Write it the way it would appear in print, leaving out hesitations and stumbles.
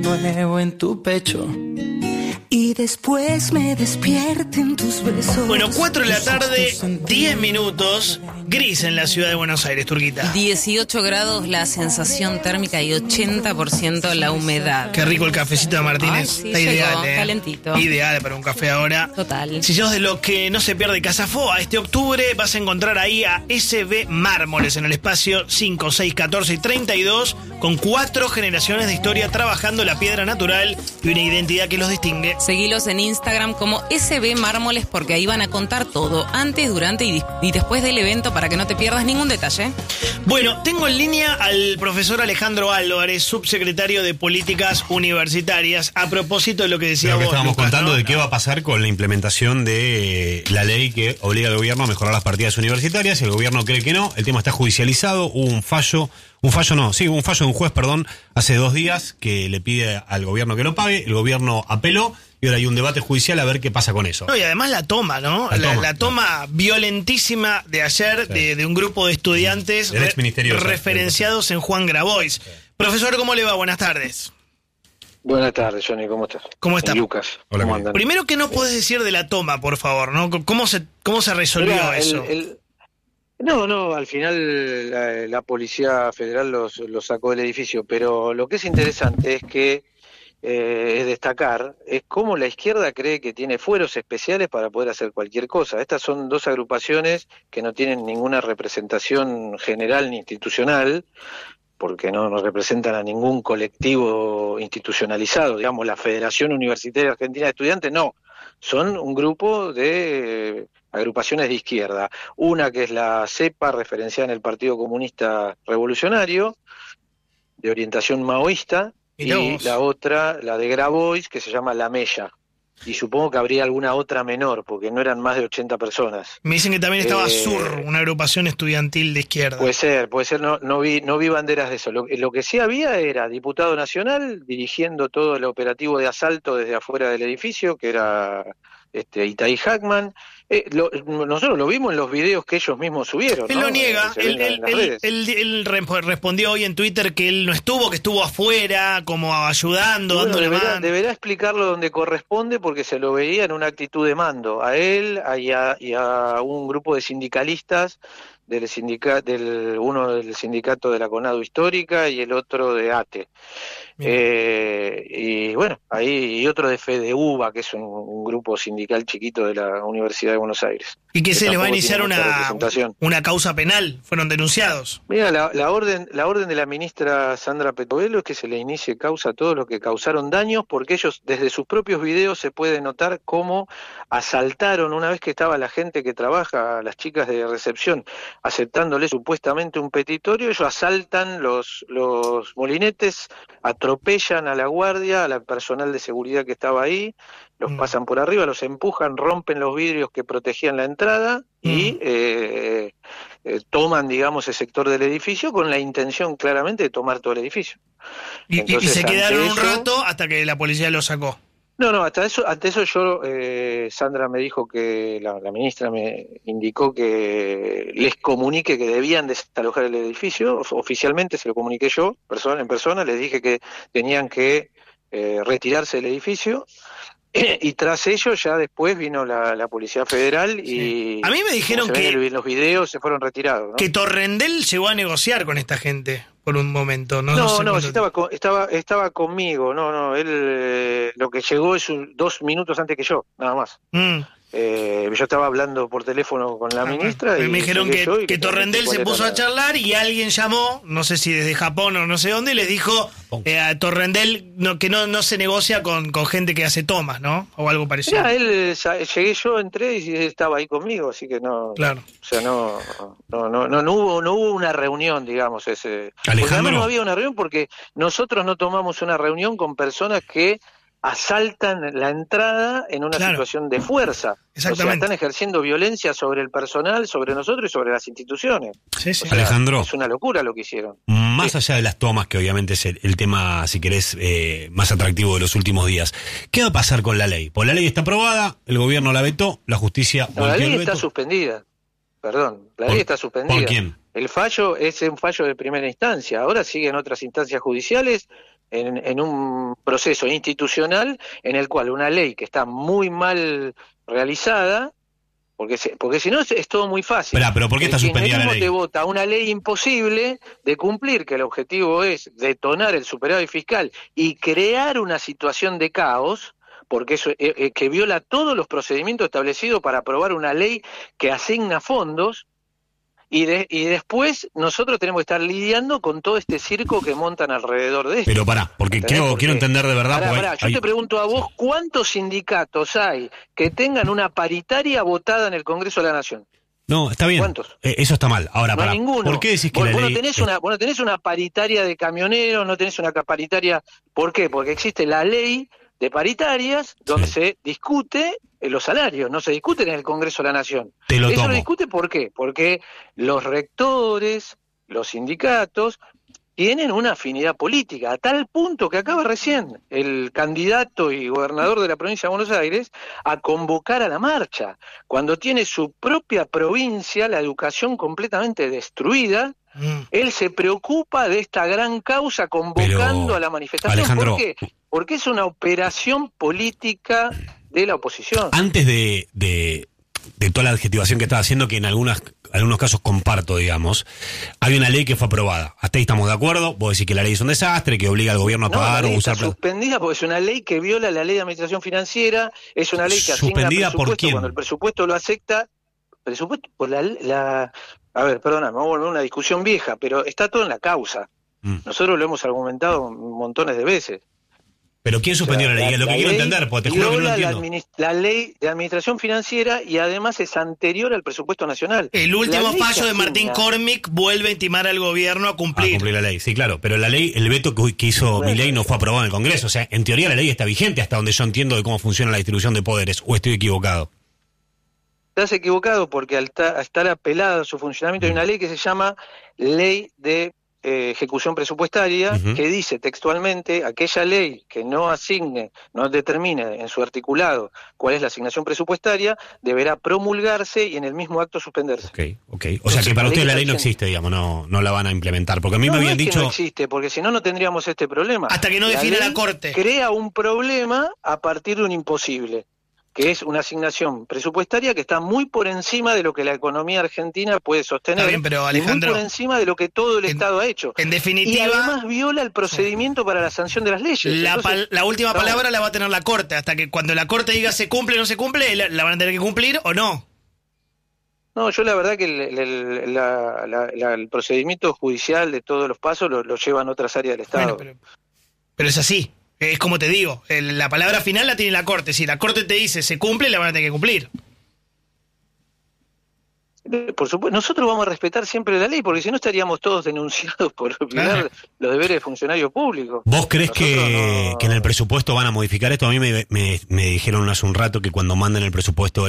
nuevo en tu pecho y después me despierten tus besos. Bueno, 4 de la tarde, 10 minutos, gris en la ciudad de Buenos Aires, Turquita. 18 grados la sensación térmica y 80% la humedad. Qué rico el cafecito de Martínez. Ay, sí, está llegó, ideal, calentito. Ideal para un café ahora. Total. Si sos de lo que no se pierde Casafoa, este octubre vas a encontrar ahí a SB Mármoles en el espacio 5, 6, 14 y 32, con 4 generaciones de historia trabajando la piedra natural y una identidad que los distingue. Seguilos en Instagram como SB Mármoles porque ahí van a contar todo, antes, durante y después del evento para que no te pierdas ningún detalle. Bueno, tengo en línea al profesor Alejandro Álvarez, subsecretario de Políticas Universitarias, a propósito de lo que decía lo que vos, estábamos Lucas, contando, ¿no? de qué va a pasar con la implementación de la ley que obliga al gobierno a mejorar las partidas universitarias. El gobierno cree que no, el tema está judicializado, hubo un fallo de un juez, hace 2 días que le pide al gobierno que lo pague, el gobierno apeló y ahora hay un debate judicial a ver qué pasa con eso. No, y además la toma, ¿no? La toma violentísima de ayer de un grupo de estudiantes del exministerio referenciados en Juan Grabois. Profesor, ¿cómo le va? Buenas tardes. Buenas tardes, Johnny, ¿cómo estás? ¿Cómo está? Lucas, Hola, ¿cómo andan? Primero, ¿qué nos podés decir de la toma, por favor, no? ¿Cómo se resolvió Mirá, eso? No, al final la Policía Federal los sacó del edificio, pero lo que es interesante es que es destacar es cómo la izquierda cree que tiene fueros especiales para poder hacer cualquier cosa. Estas son 2 agrupaciones que no tienen ninguna representación general ni institucional, porque no representan a ningún colectivo institucionalizado, digamos, la Federación Universitaria Argentina de Estudiantes, no, son un grupo de agrupaciones de izquierda, una que es la CEPA, referenciada en el Partido Comunista Revolucionario, de orientación maoísta, y la otra, la de Grabois, que se llama La Mella. Y supongo que habría alguna otra menor, porque no eran más de 80 personas. Me dicen que también estaba SUR, una agrupación estudiantil de izquierda. Puede ser, no vi banderas de eso. Lo que sí había era diputado nacional dirigiendo todo el operativo de asalto desde afuera del edificio, que era Itaí Hackman. Nosotros lo vimos en los videos que ellos mismos subieron. Él ¿no? lo niega, él respondió hoy en Twitter que él no estuvo, que estuvo afuera, como ayudando, bueno, dándole mano. Deberá explicarlo donde corresponde, porque se lo veía en una actitud de mando, a él y a un grupo de sindicalistas, uno del sindicato de la CONADO Histórica y el otro de ATE. Y bueno, ahí y otro de FEDEUBA, que es un grupo sindical chiquito de la Universidad de Buenos Aires. ¿Y que se les va a iniciar una causa penal? ¿Fueron denunciados? Mira, la orden de la ministra Sandra Petovelo es que se le inicie causa a todos los que causaron daños, porque ellos desde sus propios videos se puede notar cómo asaltaron, una vez que estaba la gente que trabaja, las chicas de recepción, aceptándole supuestamente un petitorio, ellos asaltan los molinetes, atropellan a la guardia, al personal de seguridad que estaba ahí, los pasan por arriba, los empujan, rompen los vidrios que protegían la entrada y toman, digamos, el sector del edificio con la intención claramente de tomar todo el edificio. Entonces, y se quedaron un rato hasta que la policía los sacó. No, ante eso yo, Sandra me dijo que, la ministra me indicó que les comunique que debían desalojar el edificio, oficialmente se lo comuniqué yo, en persona, les dije que tenían que retirarse del edificio, y tras ello ya después vino la Policía Federal y a mí me dijeron que los videos se fueron retirados, ¿no? Que Torrendel llegó a negociar con esta gente por un momento. No, estaba conmigo, él lo que llegó es 2 minutos antes que yo, nada más. Yo estaba hablando por teléfono con la ministra y me dijeron que Torrendel se puso a charlar y alguien llamó, no sé si desde Japón o no sé dónde, y les dijo a Torrendel que no se negocia con gente que hace tomas, ¿no? O algo parecido. Mira, llegué yo, entré y él estaba ahí conmigo, así que no. Claro. O sea, no hubo una reunión, digamos, ese. Porque además no había una reunión porque nosotros no tomamos una reunión con personas que asaltan la entrada en una situación de fuerza. Exactamente. O sea, están ejerciendo violencia sobre el personal, sobre nosotros y sobre las instituciones. Sí. O sea, Alejandro, es una locura lo que hicieron. Más allá de las tomas, que obviamente es el tema, si querés, más atractivo de los últimos días, ¿qué va a pasar con la ley? Pues la ley está aprobada, el gobierno la vetó, la justicia... la ley está suspendida. Perdón, la ley está suspendida. ¿Por quién? El fallo es un fallo de primera instancia. Ahora siguen otras instancias judiciales en un proceso institucional en el cual una ley que está muy mal realizada, porque si no es todo muy fácil. Pero ¿por qué está suspendida la ley? Te vota una ley imposible de cumplir, que el objetivo es detonar el superávit fiscal y crear una situación de caos, porque eso que viola todos los procedimientos establecidos para aprobar una ley que asigna fondos. Y después nosotros tenemos que estar lidiando con todo este circo que montan alrededor de esto. Pero porque quiero entender de verdad. Yo te pregunto a vos, ¿cuántos sindicatos hay que tengan una paritaria votada en el Congreso de la Nación? No, está bien. ¿Cuántos? Eso está mal. Ahora, no hay ninguno. ¿por qué decís que la ley... Vos no tenés una paritaria de camioneros, no tenés una paritaria... ¿Por qué? Porque existe la ley de paritarias donde se discute los salarios, no se discuten en el Congreso de la Nación. Eso lo discute ¿por qué? Porque los rectores, los sindicatos, tienen una afinidad política, a tal punto que acaba recién el candidato y gobernador de la provincia de Buenos Aires a convocar a la marcha, cuando tiene su propia provincia, la educación completamente destruida. Él se preocupa de esta gran causa convocando a la manifestación. Alejandro, ¿por qué? Porque es una operación política de la oposición. Antes de toda la adjetivación que estaba haciendo, que en algunos casos comparto, digamos, hay una ley que fue aprobada. Hasta ahí estamos de acuerdo. Vos decís que la ley es un desastre, que obliga al gobierno a pagar o usar... Está suspendida porque es una ley que viola la ley de administración financiera, es una ley que asigna presupuesto. ¿Por quién? Cuando el presupuesto lo acepta, presupuesto por la... A ver, perdóname, vamos a volver a una discusión vieja, pero está todo en la causa. Nosotros lo hemos argumentado montones de veces. ¿Pero quién suspendió la ley? Es lo que quiero entender, porque te juro que no lo entiendo. La ley de administración financiera y además es anterior al presupuesto nacional. El último fallo de Martín Cormick vuelve a intimar al gobierno a cumplir. A cumplir la ley, sí, claro. Pero la ley, el veto que hizo Milei no fue aprobado en el Congreso. O sea, en teoría la ley está vigente hasta donde yo entiendo de cómo funciona la distribución de poderes. ¿O estoy equivocado? Estás equivocado porque al estar apelada a su funcionamiento hay una ley que se llama Ley de Ejecución Presupuestaria, que dice textualmente: aquella ley que no asigne, no determine en su articulado cuál es la asignación presupuestaria, deberá promulgarse y en el mismo acto suspenderse. Ok. O sea que para usted la ley no existe, digamos, no la van a implementar. Porque a mí me habían dicho... No existe, porque si no tendríamos este problema. Hasta que no defina la Corte. Crea un problema a partir de un imposible, que es una asignación presupuestaria que está muy por encima de lo que la economía argentina puede sostener. Está bien, pero Alejandro, muy por encima de lo que todo el Estado ha hecho. En definitiva... Y además viola el procedimiento para la sanción de las leyes. La última palabra la va a tener la Corte, hasta que cuando la Corte diga se cumple o no se cumple, la van a tener que cumplir o no. No, yo la verdad que el procedimiento judicial de todos los pasos lo llevan otras áreas del Estado. Bueno, pero es así. Es como te digo, la palabra final la tiene la Corte. Si la Corte te dice se cumple, la van a tener que cumplir. Por supuesto, nosotros vamos a respetar siempre la ley, porque si no estaríamos todos denunciados por violar los deberes de funcionarios públicos. ¿Vos crees que en el presupuesto van a modificar esto? A mí me dijeron hace un rato que cuando manden el presupuesto